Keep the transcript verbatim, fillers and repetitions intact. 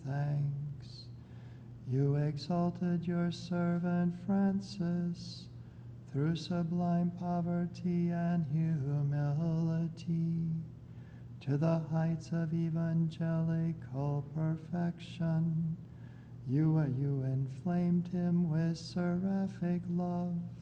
thanks. You exalted your servant Francis through sublime poverty and humility to the heights of evangelical perfection. You, you inflamed him with seraphic love